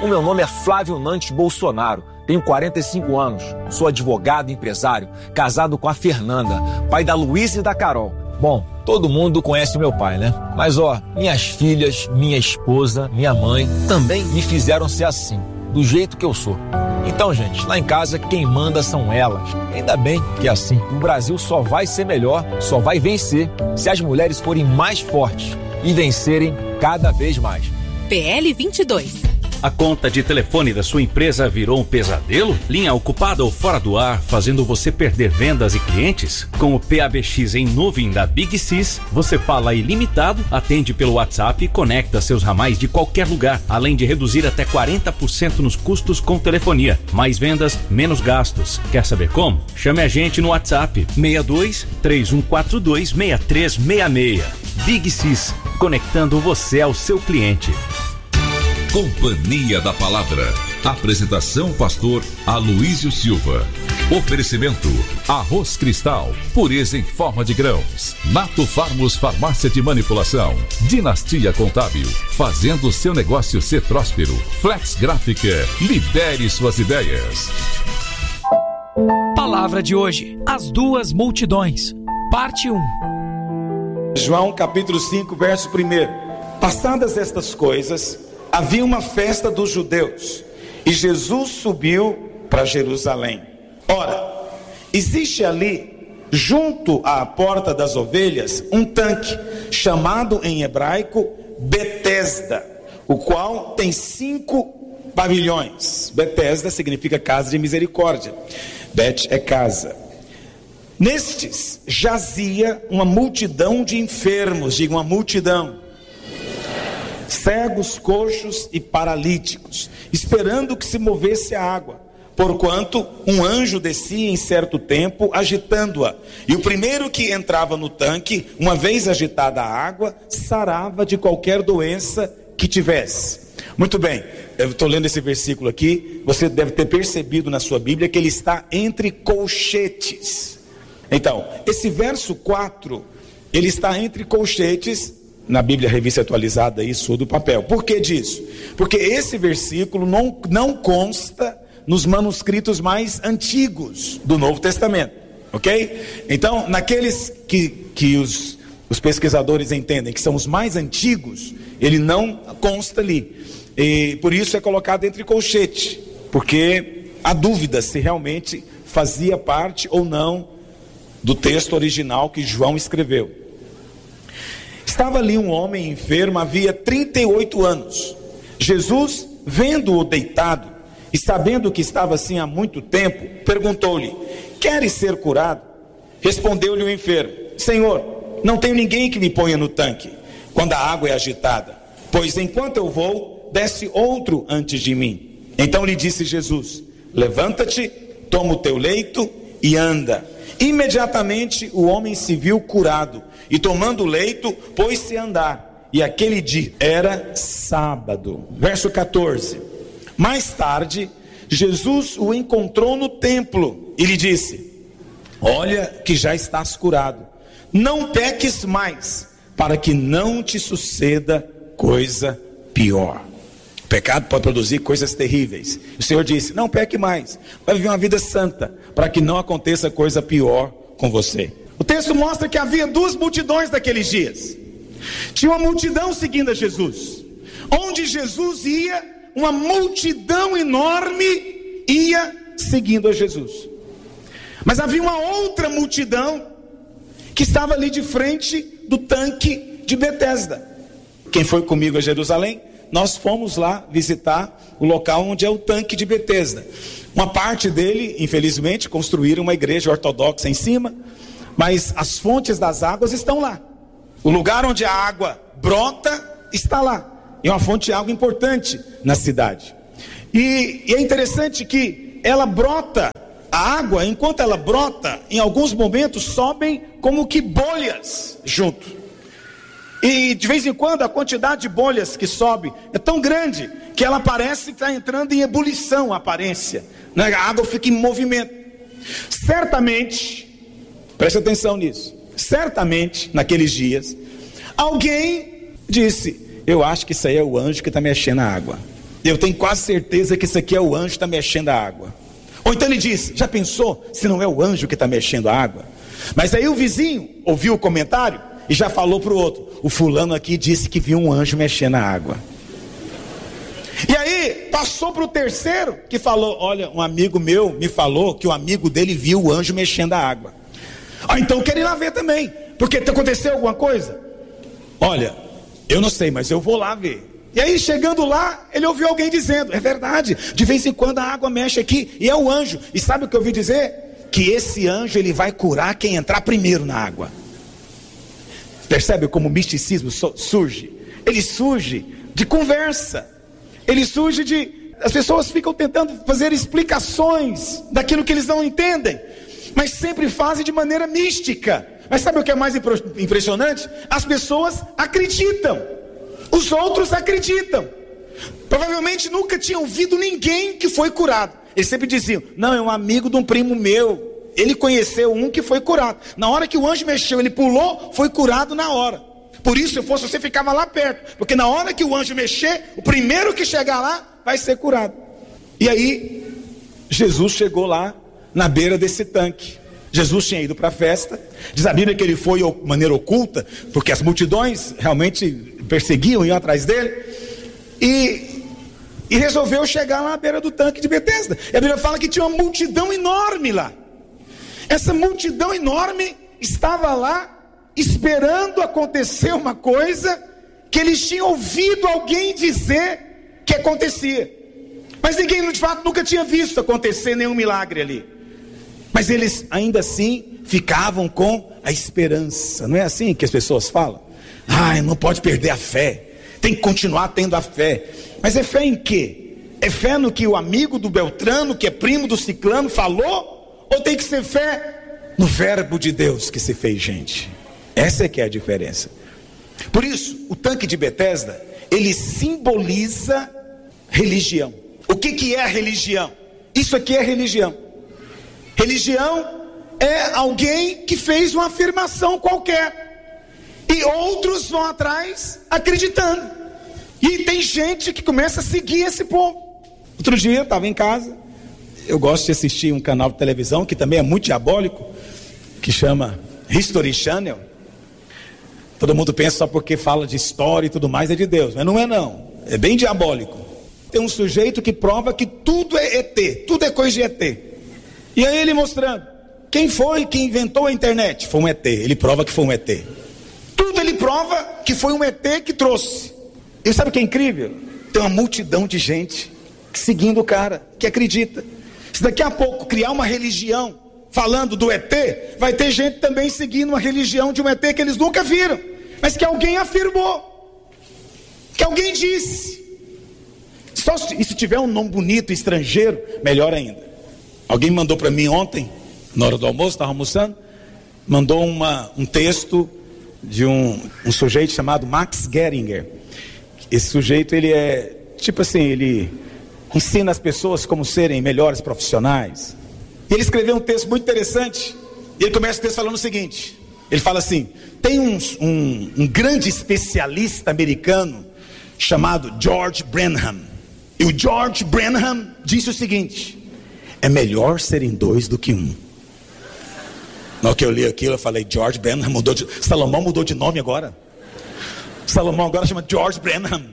O meu nome é Flávio Nantes Bolsonaro, tenho 45 anos, sou advogado e empresário, casado com a Fernanda, pai da Luísa e da Carol. Bom, todo mundo conhece o meu pai, né? Mas minhas filhas, minha esposa, minha mãe também me fizeram ser assim, do jeito que eu sou. Então, gente, lá em casa quem manda são elas. Ainda bem que é assim. O Brasil só vai ser melhor, só vai vencer se as mulheres forem mais fortes e vencerem cada vez mais. PL 22. A conta de telefone da sua empresa virou um pesadelo? Linha ocupada ou fora do ar, fazendo você perder vendas e clientes? Com o PABX em nuvem da Big Sys, você fala ilimitado, atende pelo WhatsApp e conecta seus ramais de qualquer lugar, além de reduzir até 40% nos custos com telefonia. Mais vendas, menos gastos. Quer saber como? Chame a gente no WhatsApp 62 3142 6366. Big Sys, conectando você ao seu cliente. Companhia da Palavra. Apresentação pastor Aloísio Silva. Oferecimento Arroz Cristal, pureza em forma de grãos. Nato Farmos Farmácia de Manipulação. Dinastia Contábil, fazendo seu negócio ser próspero. Flex Gráfica, lidere suas ideias. Palavra de hoje, as duas multidões, parte 1. João capítulo 5, verso 1. Passadas estas coisas, havia uma festa dos judeus e Jesus subiu para Jerusalém. Ora, existe ali, junto à porta das ovelhas, um tanque, chamado em hebraico Betesda, o qual tem 5 pavilhões. Betesda significa casa de misericórdia. Bet é casa. Nestes jazia uma multidão de enfermos, diga uma multidão, cegos, coxos e paralíticos, esperando que se movesse a água, porquanto um anjo descia em certo tempo, agitando-a, e o primeiro que entrava no tanque, uma vez agitada a água, sarava de qualquer doença que tivesse. Muito bem, eu estou lendo esse versículo aqui, você deve ter percebido na sua Bíblia que ele está entre colchetes. Então, esse verso 4, ele está entre colchetes. Na Bíblia Revista Atualizada, isso do papel. Por que disso? Porque esse versículo não consta nos manuscritos mais antigos do Novo Testamento, ok? Então, naqueles que os pesquisadores entendem que são os mais antigos, ele não consta ali. E por isso é colocado entre colchete, porque há dúvida se realmente fazia parte ou não do texto original que João escreveu. Estava ali um homem enfermo, havia 38 anos. Jesus, vendo-o deitado e sabendo que estava assim há muito tempo, perguntou-lhe: queres ser curado? Respondeu-lhe o enfermo: Senhor, não tenho ninguém que me ponha no tanque quando a água é agitada, pois enquanto eu vou, desce outro antes de mim. Então lhe disse Jesus: levanta-te, toma o teu leito e anda. Imediatamente o homem se viu curado, e tomando o leito, pôs-se a andar. E aquele dia era sábado. Verso 14. Mais tarde, Jesus o encontrou no templo e lhe disse: olha que já estás curado, não peques mais, para que não te suceda coisa pior. O pecado pode produzir coisas terríveis. O Senhor disse: não peque mais, vai viver uma vida santa, para que não aconteça coisa pior com você. O texto mostra que havia duas multidões naqueles dias. Tinha uma multidão seguindo a Jesus. Onde Jesus ia, uma multidão enorme ia seguindo a Jesus. Mas havia uma outra multidão que estava ali de frente do tanque de Betesda. Quem foi comigo a Jerusalém, nós fomos lá visitar o local onde é o tanque de Betesda. Uma parte dele, infelizmente, construíram uma igreja ortodoxa em cima, mas as fontes das águas estão lá. O lugar onde a água brota está lá. É uma fonte de água importante na cidade. E é interessante que ela brota, a água, enquanto ela brota, em alguns momentos sobem como que bolhas junto. E de vez em quando a quantidade de bolhas que sobe é tão grande que ela parece estar entrando em ebulição, a aparência. A água fica em movimento. Certamente, preste atenção nisso, certamente naqueles dias, alguém disse: eu acho que isso aí é o anjo que está mexendo na água. Eu tenho quase certeza que isso aqui é o anjo que está mexendo a água. Ou então ele diz, já pensou se não é o anjo que está mexendo a água? Mas aí o vizinho ouviu o comentário e já falou para o outro, o fulano aqui disse que viu um anjo mexendo a água. E aí passou para o terceiro que falou, olha, um amigo meu me falou que o amigo dele viu o anjo mexendo a água. Então eu quero ir lá ver também, porque aconteceu alguma coisa? Olha, eu não sei, mas eu vou lá ver. E aí chegando lá, ele ouviu alguém dizendo, é verdade, de vez em quando a água mexe aqui, e é o anjo. E sabe o que eu ouvi dizer? Que esse anjo ele vai curar quem entrar primeiro na água. Percebe como o misticismo surge? Ele surge de conversa. Ele surge de... As pessoas ficam tentando fazer explicações daquilo que eles não entendem, mas sempre fazem de maneira mística. Mas sabe o que é mais impressionante? As pessoas acreditam. Os outros acreditam. Provavelmente nunca tinham ouvido ninguém que foi curado. Eles sempre diziam, não, é um amigo de um primo meu. Ele conheceu um que foi curado. Na hora que o anjo mexeu, ele pulou, foi curado na hora. Por isso, se fosse você, ficava lá perto. Porque na hora que o anjo mexer, o primeiro que chegar lá, vai ser curado. E aí, Jesus chegou lá, na beira desse tanque. Jesus tinha ido para a festa. Diz a Bíblia que ele foi de maneira oculta, porque as multidões realmente perseguiam, iam atrás dele. E resolveu chegar lá na beira do tanque de Betesda. E a Bíblia fala que tinha uma multidão enorme lá. Essa multidão enorme estava lá esperando acontecer uma coisa que eles tinham ouvido alguém dizer que acontecia. Mas ninguém de fato nunca tinha visto acontecer nenhum milagre ali. Mas eles ainda assim ficavam com a esperança. Não é assim que as pessoas falam? Não pode perder a fé. Tem que continuar tendo a fé. Mas é fé em quê? É fé no que o amigo do Beltrano, que é primo do Ciclano, falou? Ou tem que ser fé no verbo de Deus que se fez gente? Essa é que é a diferença. Por isso, o tanque de Betesda, ele simboliza religião. O que é a religião? Isso aqui é religião. Religião é alguém que fez uma afirmação qualquer e outros vão atrás acreditando. E tem gente que começa a seguir esse povo. Outro dia eu estava em casa, eu gosto de assistir um canal de televisão que também é muito diabólico, que chama History Channel. Todo mundo pensa só porque fala de história e tudo mais é de Deus, mas não é não, é bem diabólico. Tem um sujeito que prova que tudo é ET, tudo é coisa de ET. E aí ele mostrando, quem foi que inventou a internet? Foi um ET, ele prova que foi um ET. Tudo ele prova que foi um ET que trouxe. E sabe o que é incrível? Tem uma multidão de gente seguindo o cara, que acredita. Se daqui a pouco criar uma religião falando do ET, vai ter gente também seguindo uma religião de um ET que eles nunca viram, mas que alguém afirmou, que alguém disse. Só se tiver um nome bonito, estrangeiro, melhor ainda. Alguém mandou para mim ontem, na hora do almoço, estava almoçando, mandou um texto de um sujeito chamado Max Geringer. Esse sujeito, ele é, tipo assim, ele ensina as pessoas como serem melhores profissionais. E ele escreveu um texto muito interessante, e ele começa o texto falando o seguinte, ele fala assim, tem um grande especialista americano, chamado George Brenham, e o George Brenham disse o seguinte, é melhor serem dois do que um. Na hora que eu li aquilo, eu falei, George Brenham Salomão mudou de nome agora. Salomão agora chama George Brenham.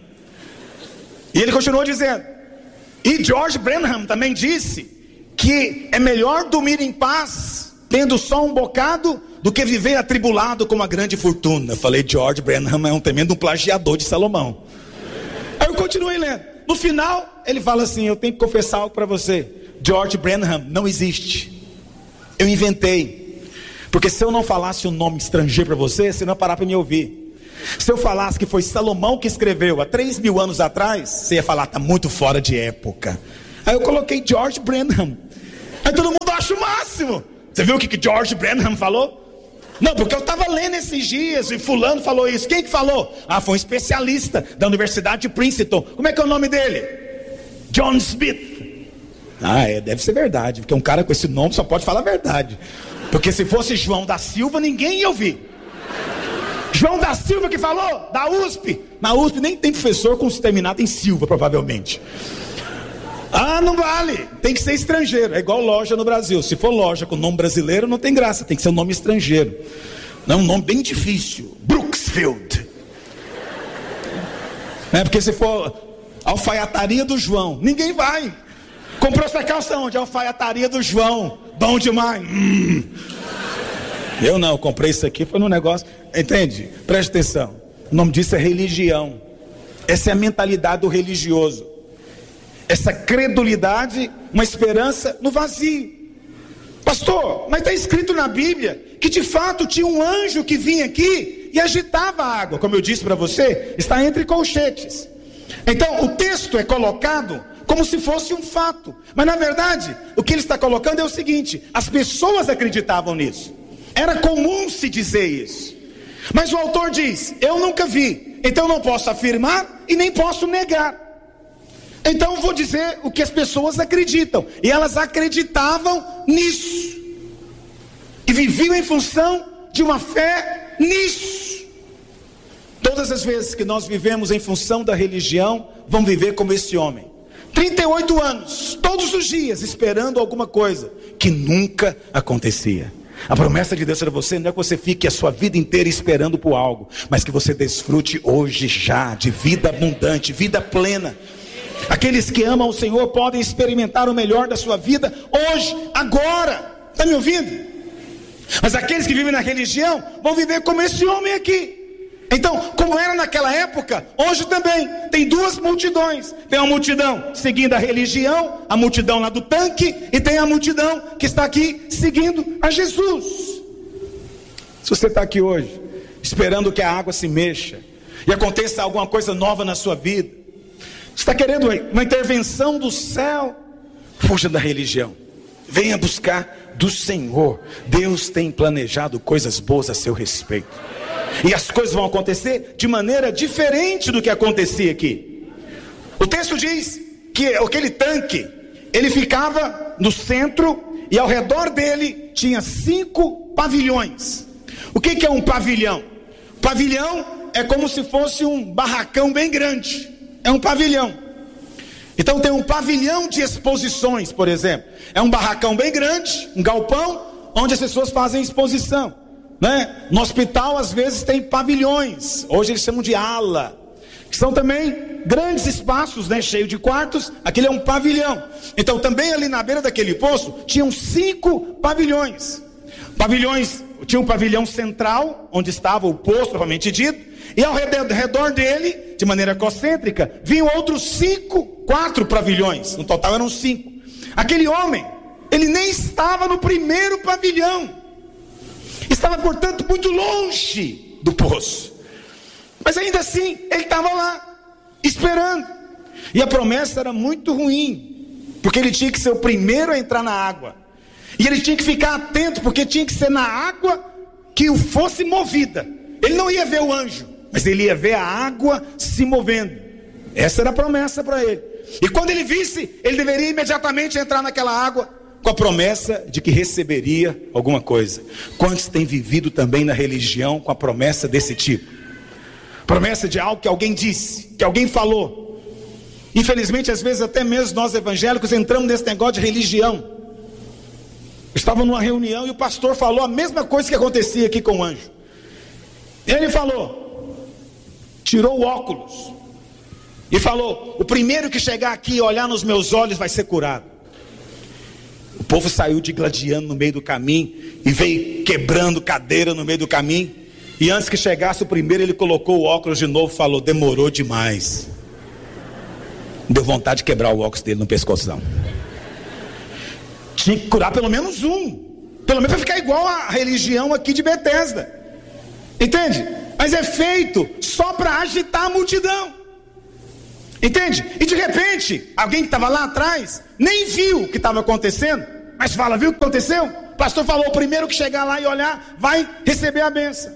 E ele continuou dizendo, e George Brenham também disse, que é melhor dormir em paz, tendo só um bocado, do que viver atribulado com uma grande fortuna. Eu falei, George Brenham é um tremendo plagiador de Salomão. Aí eu continuei lendo. No final, ele fala assim, eu tenho que confessar algo para você. George Brenham não existe. Eu inventei. Porque se eu não falasse um nome estrangeiro para você, você não ia parar para me ouvir. Se eu falasse que foi Salomão que escreveu há 3.000 anos atrás, você ia falar, está muito fora de época. Aí eu coloquei George Brenham. Aí todo mundo acha o máximo. Você viu o que George Brenham falou? Não, porque eu estava lendo esses dias e fulano falou isso. Quem que falou? Foi um especialista da Universidade de Princeton. Como é que é o nome dele? John Smith. Deve ser verdade, porque um cara com esse nome só pode falar a verdade. Porque se fosse João da Silva, ninguém ia ouvir. João da Silva que falou, da USP. Na USP nem tem professor com terminado em Silva, provavelmente. Ah, não vale, tem que ser estrangeiro. É igual loja no Brasil. Se for loja com nome brasileiro, não tem graça, tem que ser um nome estrangeiro. Não, um nome bem difícil. Brooksfield. Porque se for alfaiataria do João, ninguém vai. Comprou essa calça onde? Alfaiataria do João. Bom demais. Eu não, comprei isso aqui, foi num negócio. Entende? Preste atenção. O nome disso é religião. Essa é a mentalidade do religioso. Essa credulidade, uma esperança no vazio. Pastor, mas está escrito na Bíblia que de fato tinha um anjo que vinha aqui e agitava a água. Como eu disse para você, está entre colchetes. Então o texto é colocado como se fosse um fato. Mas na verdade, o que ele está colocando é o seguinte: as pessoas acreditavam nisso. Era comum se dizer isso. Mas o autor diz, eu nunca vi, então não posso afirmar e nem posso negar. Então eu vou dizer o que as pessoas acreditam. E elas acreditavam nisso. E viviam em função de uma fé nisso. Todas as vezes que nós vivemos em função da religião, vamos viver como esse homem. 38 anos, todos os dias, esperando alguma coisa que nunca acontecia. A promessa de Deus para você não é que você fique a sua vida inteira esperando por algo, mas que você desfrute hoje já de vida abundante, vida plena. Aqueles que amam o Senhor podem experimentar o melhor da sua vida hoje, agora. Está me ouvindo? Mas aqueles que vivem na religião vão viver como esse homem aqui. Então, como era naquela época, hoje também tem duas multidões. Tem uma multidão seguindo a religião, a multidão lá do tanque, e tem a multidão que está aqui seguindo a Jesus. Se você está aqui hoje esperando que a água se mexa e aconteça alguma coisa nova na sua vida, você está querendo uma intervenção do céu, fuja da religião, venha buscar do Senhor. Deus tem planejado coisas boas a seu respeito. E as coisas vão acontecer de maneira diferente do que acontecia aqui. O texto diz que aquele tanque, ele ficava no centro e ao redor dele tinha 5 pavilhões. O que é um pavilhão? Pavilhão é como se fosse um barracão bem grande. É um pavilhão. Então tem um pavilhão de exposições, por exemplo. É um barracão bem grande, um galpão, onde as pessoas fazem exposição. No hospital às vezes tem pavilhões, hoje eles chamam de ala, que são também grandes espaços, cheios de quartos. Aquele é um pavilhão. Então também ali na beira daquele poço tinham 5 pavilhões. Tinha um pavilhão central, onde estava o poço propriamente dito, e ao redor dele, de maneira concêntrica, vinham outros 4 pavilhões. No total eram 5. Aquele homem, ele nem estava no primeiro pavilhão. Estava, portanto, muito longe do poço. Mas ainda assim, ele estava lá, esperando. E a promessa era muito ruim, porque ele tinha que ser o primeiro a entrar na água. E ele tinha que ficar atento, porque tinha que ser na água que o fosse movida. Ele não ia ver o anjo, mas ele ia ver a água se movendo. Essa era a promessa para ele. E quando ele visse, ele deveria imediatamente entrar naquela água, com a promessa de que receberia alguma coisa. Quantos têm vivido também na religião com a promessa desse tipo? Promessa de algo que alguém disse, que alguém falou. Infelizmente, às vezes até mesmo nós evangélicos entramos nesse negócio de religião. Eu estava numa reunião e o pastor falou a mesma coisa que acontecia aqui com o anjo. Ele falou, tirou o óculos e falou, o primeiro que chegar aqui e olhar nos meus olhos vai ser curado. O povo saiu digladiando no meio do caminho e veio quebrando cadeira no meio do caminho. E antes que chegasse o primeiro, ele colocou o óculos de novo e falou, demorou demais. Deu vontade de quebrar o óculos dele no pescoção. Tinha que curar pelo menos um. Pelo menos para ficar igual a religião aqui de Betesda. Entende? Mas é feito só para agitar a multidão. Entende? E de repente, alguém que estava lá atrás nem viu o que estava acontecendo, mas fala, viu o que aconteceu? O pastor falou, o primeiro que chegar lá e olhar vai receber a bênção.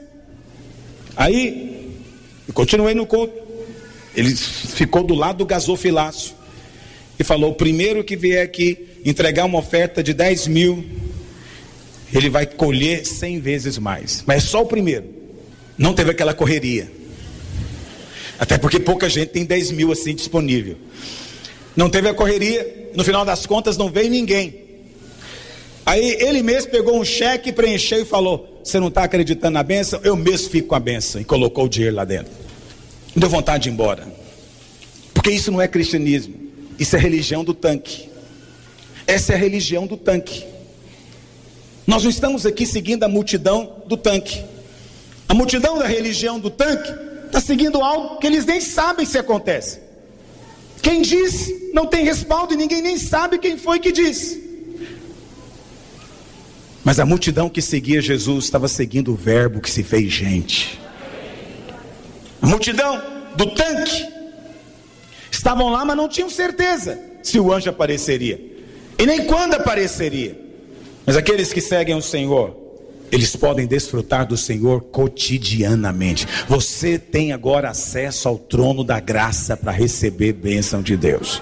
Aí, eu continuei no culto. Ele ficou do lado do gasofilácio e falou, o primeiro que vier aqui entregar uma oferta de 10 mil, ele vai colher 100 vezes mais. Mas é só o primeiro. Não teve aquela correria. Até porque pouca gente tem 10 mil assim disponível. Não teve a correria, no final das contas não veio ninguém. Aí ele mesmo pegou um cheque, preencheu e falou: você não está acreditando na bênção? Eu mesmo fico com a bênção. E colocou o dinheiro lá dentro. Me deu vontade de ir embora. Porque isso não é cristianismo. Isso é religião do tanque. Essa é a religião do tanque. Nós não estamos aqui seguindo a multidão do tanque. A multidão da religião do tanque está seguindo algo que eles nem sabem se acontece. Quem disse não tem respaldo e ninguém nem sabe quem foi que disse. Mas a multidão que seguia Jesus estava seguindo o verbo que se fez gente. A multidão do tanque estavam lá, mas não tinham certeza se o anjo apareceria e nem quando apareceria. Mas aqueles que seguem o Senhor, eles podem desfrutar do Senhor cotidianamente. Você tem agora acesso ao trono da graça para receber bênção de Deus.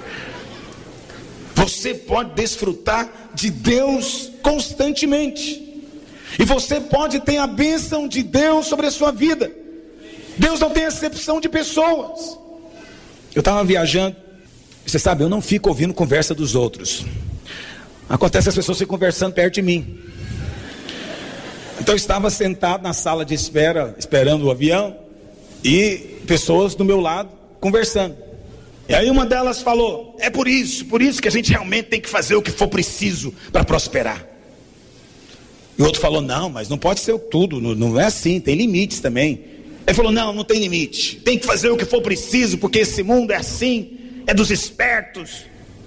Você pode desfrutar de Deus constantemente. E você pode ter a bênção de Deus sobre a sua vida. Deus não tem acepção de pessoas. Eu estava viajando. Você sabe, eu não fico ouvindo conversa dos outros. Acontece que as pessoas ficam conversando perto de mim. Então eu estava sentado na sala de espera, esperando o avião, e pessoas do meu lado conversando. E aí uma delas falou: é por isso que a gente realmente tem que fazer o que for preciso para prosperar. E o outro falou: não, mas não pode ser tudo, não é assim, tem limites também. Ele falou: não tem limite, tem que fazer o que for preciso, porque esse mundo é assim, é dos espertos.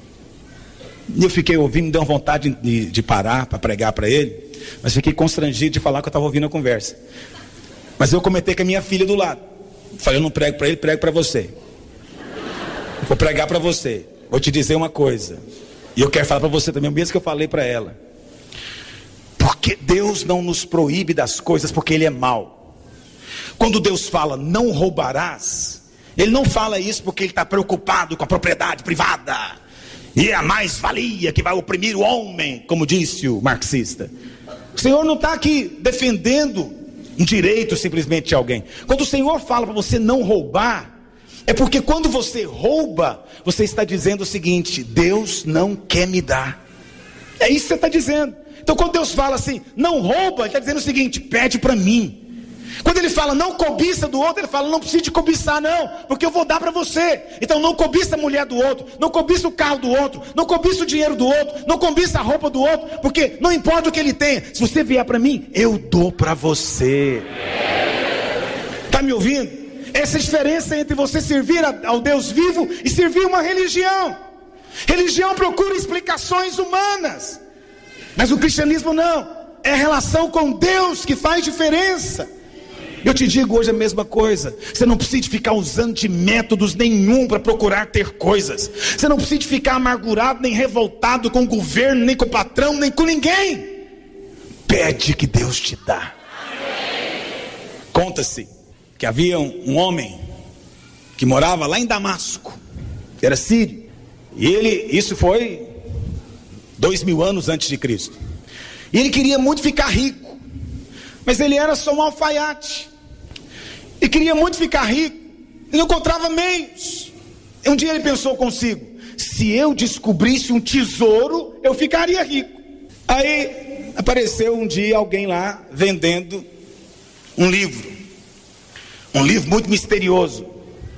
E eu fiquei ouvindo, me deu vontade de parar para pregar para ele, mas fiquei constrangido de falar que eu estava ouvindo a conversa. Mas eu comentei com a minha filha do lado. Falei: eu não prego para ele, prego para você. Vou pregar para você. Vou te dizer uma coisa, e eu quero falar para você também, o mesmo que eu falei para ela. Porque Deus não nos proíbe das coisas porque Ele é mau. Quando Deus fala não roubarás, Ele não fala isso porque Ele está preocupado com a propriedade privada e é a mais-valia que vai oprimir o homem, como disse o marxista. O Senhor não está aqui defendendo um direito simplesmente de alguém. Quando o Senhor fala para você não roubar, é porque quando você rouba, você está dizendo o seguinte: Deus não quer me dar. É isso que você está dizendo. Então quando Deus fala assim, não rouba, Ele está dizendo o seguinte: pede para mim. Quando Ele fala não cobiça do outro, Ele fala: não precisa de cobiçar não, porque eu vou dar para você. Então não cobiça a mulher do outro, não cobiça o carro do outro, não cobiça o dinheiro do outro, não cobiça a roupa do outro, porque não importa o que ele tenha, se você vier para mim, eu dou para você. Está me ouvindo? Essa é a diferença entre você servir ao Deus vivo e servir uma religião. Religião procura explicações humanas, mas o cristianismo não. É a relação com Deus que faz diferença. Eu te digo hoje a mesma coisa. Você não precisa ficar usando de métodos nenhum para procurar ter coisas. Você não precisa ficar amargurado, nem revoltado com o governo, nem com o patrão, nem com ninguém. Pede que Deus te dá. Conta-se que havia um homem que morava lá em Damasco, que era sírio. E isso foi 2000 anos antes de Cristo. E ele queria muito ficar rico, mas ele era só um alfaiate. E queria muito ficar rico, e não encontrava meios. E um dia ele pensou consigo: se eu descobrisse um tesouro, eu ficaria rico. Aí apareceu um dia alguém lá vendendo um livro muito misterioso.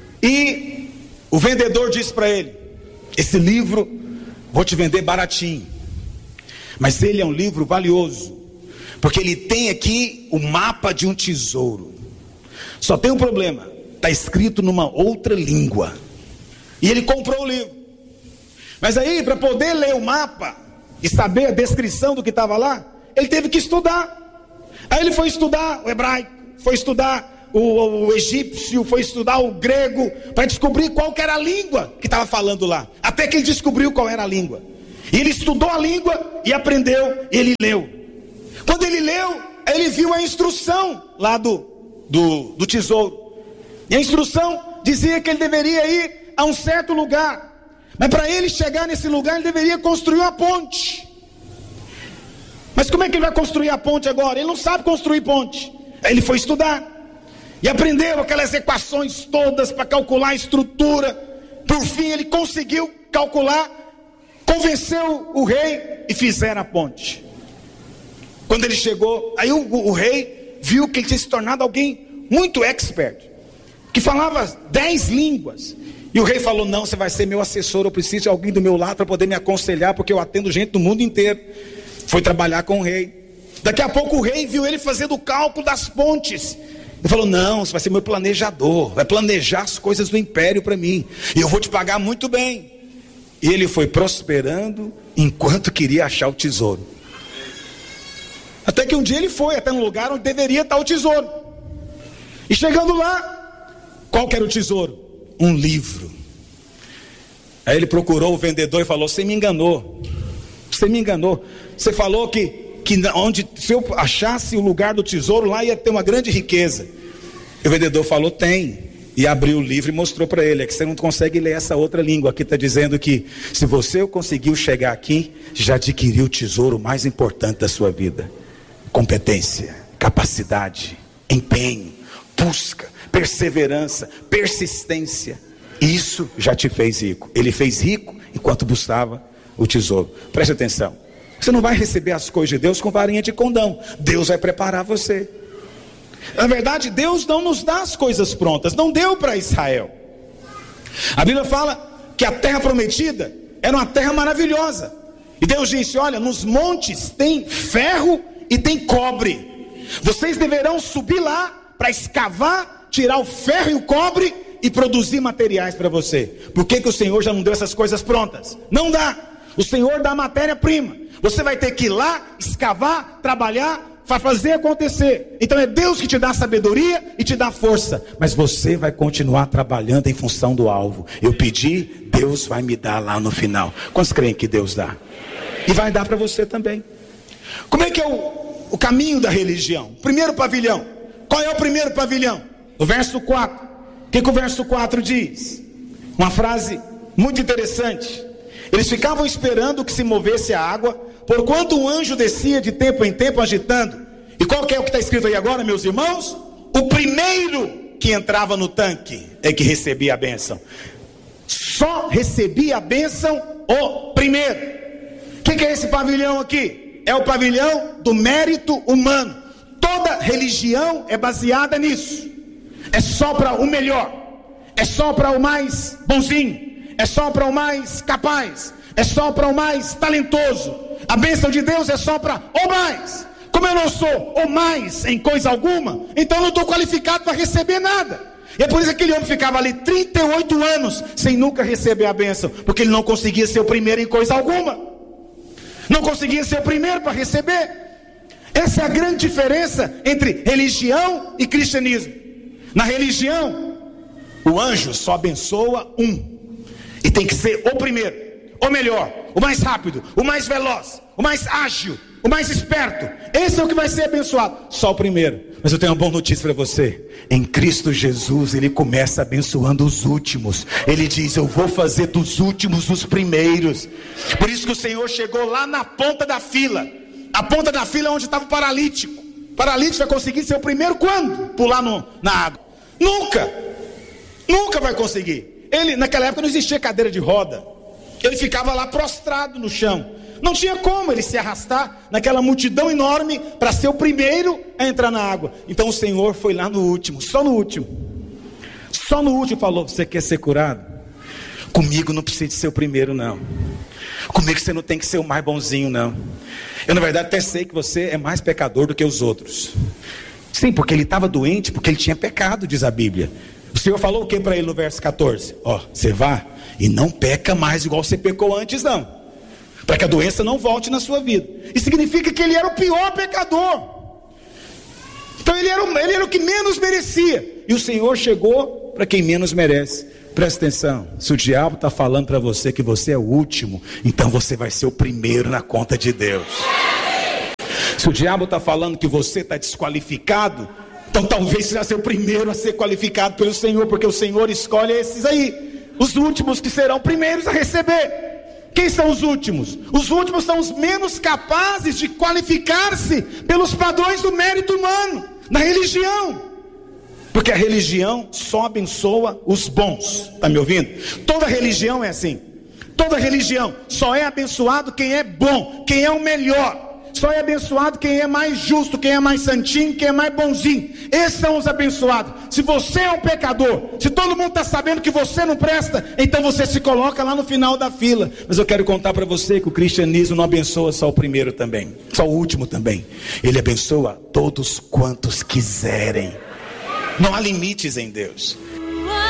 E o vendedor disse para ele: esse livro vou te vender baratinho, mas ele é um livro valioso, porque ele tem aqui o mapa de um tesouro. Só tem um problema: está escrito numa outra língua. E ele comprou o livro. Mas aí, para poder ler o mapa e saber a descrição do que estava lá, ele teve que estudar. Aí ele foi estudar o hebraico, foi estudar o egípcio, foi estudar o grego, para descobrir qual que era a língua que estava falando lá. Até que ele descobriu qual era a língua. E ele estudou a língua e aprendeu, e ele leu. Quando ele leu, ele viu a instrução lá do tesouro. E a instrução dizia que ele deveria ir a um certo lugar. Mas para ele chegar nesse lugar, ele deveria construir uma ponte. Mas como é que ele vai construir a ponte agora? Ele não sabe construir ponte. Aí ele foi estudar. e aprendeu aquelas equações todas para calcular a estrutura. Por fim ele conseguiu calcular, convenceu o rei e fizeram a ponte. Quando ele chegou, aí o rei viu que ele tinha se tornado alguém muito expert, que falava 10 línguas. E o rei falou: não, você vai ser meu assessor, eu preciso de alguém do meu lado para poder me aconselhar, porque eu atendo gente do mundo inteiro. Foi trabalhar com o rei. Daqui a pouco o rei viu ele fazendo o cálculo das pontes. Ele falou: não, você vai ser meu planejador, vai planejar as coisas do império para mim, e eu vou te pagar muito bem. E ele foi prosperando enquanto queria achar o tesouro. Até que um dia ele foi até um lugar onde deveria estar o tesouro. E chegando lá, qual que era o tesouro? Um livro. Aí ele procurou o vendedor e falou: você me enganou. Você me enganou. Você falou que onde, se eu achasse o lugar do tesouro, lá ia ter uma grande riqueza. E o vendedor falou: tem. E abriu o livro e mostrou para ele: é que você não consegue ler essa outra língua. Aqui está dizendo que se você conseguiu chegar aqui, já adquiriu o tesouro mais importante da sua vida. Competência, capacidade, empenho, busca, perseverança, persistência. Isso já te fez rico. Ele fez rico enquanto buscava o tesouro. Preste atenção. Você não vai receber as coisas de Deus com varinha de condão. Deus vai preparar você. Na verdade, Deus não nos dá as coisas prontas. Não deu para Israel. A Bíblia fala que a terra prometida era uma terra maravilhosa. E Deus disse: olha, nos montes tem ferro e tem cobre. Vocês deverão subir lá para escavar, tirar o ferro e o cobre e produzir materiais para você. Por que o Senhor já não deu essas coisas prontas? Não dá. O Senhor dá matéria-prima. Você vai ter que ir lá, escavar, trabalhar, vai fazer acontecer. Então é Deus que te dá sabedoria e te dá força. Mas você vai continuar trabalhando em função do alvo. Eu pedi, Deus vai me dar lá no final. Quantos creem que Deus dá? E vai dar para você também. Como é que é o caminho da religião? Primeiro pavilhão. Qual é o primeiro pavilhão? O verso 4. O que o verso 4 diz? Uma frase muito interessante. Eles ficavam esperando que se movesse a água, porquanto um anjo descia de tempo em tempo agitando. E qual que é o que está escrito aí agora, meus irmãos? O primeiro que entrava no tanque é que recebia a bênção. Só recebia a bênção o primeiro. O que é esse pavilhão aqui? É o pavilhão do mérito humano. Toda religião é baseada nisso. É só para o melhor. É só para o mais bonzinho. É só para o mais capaz. É só para o mais talentoso. A bênção de Deus é só para o mais. Como eu não sou o mais em coisa alguma, então eu não estou qualificado para receber nada. E é por isso que aquele homem ficava ali 38 anos sem nunca receber a bênção, porque ele não conseguia ser o primeiro em coisa alguma. Não conseguia ser o primeiro para receber. Essa é a grande diferença entre religião e cristianismo. Na religião, o anjo só abençoa um. E tem que ser o primeiro, o melhor, o mais rápido, o mais veloz, o mais ágil, o mais esperto. Esse é o que vai ser abençoado. Só o primeiro. Mas eu tenho uma boa notícia para você. Em Cristo Jesus, Ele começa abençoando os últimos. Ele diz: eu vou fazer dos últimos os primeiros. Por isso que o Senhor chegou lá na ponta da fila. A ponta da fila é onde estava o paralítico. O paralítico vai conseguir ser o primeiro quando? Pular na água. Nunca vai conseguir. Ele, naquela época não existia cadeira de roda. Ele ficava lá prostrado no chão. Não tinha como ele se arrastar naquela multidão enorme para ser o primeiro a entrar na água. Então o Senhor foi lá no último, só no último falou: você quer ser curado? Comigo não precisa de ser o primeiro, não. Comigo você não tem que ser o mais bonzinho, não. Eu na verdade até sei que você é mais pecador do que os outros. Sim, porque ele estava doente, porque ele tinha pecado, diz a Bíblia. O Senhor falou o que para ele no verso 14? Você vá e não peca mais igual você pecou antes, não. Para que a doença não volte na sua vida. Isso significa que ele era o pior pecador. Então ele era o que menos merecia. E o Senhor chegou para quem menos merece. Presta atenção. Se o diabo está falando para você que você é o último, então você vai ser o primeiro na conta de Deus. Se o diabo está falando que você está desqualificado, então talvez seja ser o primeiro a ser qualificado pelo Senhor, porque o Senhor escolhe esses aí, os últimos que serão primeiros a receber. Quem são os últimos? Os últimos são os menos capazes de qualificar-se pelos padrões do mérito humano, na religião. Porque a religião só abençoa os bons. Está me ouvindo? Toda religião é assim. Toda religião só é abençoado quem é bom, quem é o melhor. Só é abençoado quem é mais justo, quem é mais santinho, quem é mais bonzinho. Esses são os abençoados. Se você é um pecador, se todo mundo está sabendo que você não presta, então você se coloca lá no final da fila. Mas eu quero contar para você que o cristianismo não abençoa só o primeiro também, só o último também. Ele abençoa todos quantos quiserem. Não há limites em Deus.